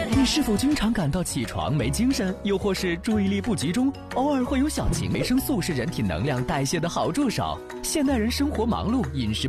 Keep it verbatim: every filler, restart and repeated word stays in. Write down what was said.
你是否经常感到起床没精神，又或是注意力不集中？偶尔会有小情，维生素是人体能量代谢的好助手。现代人生活忙碌，饮食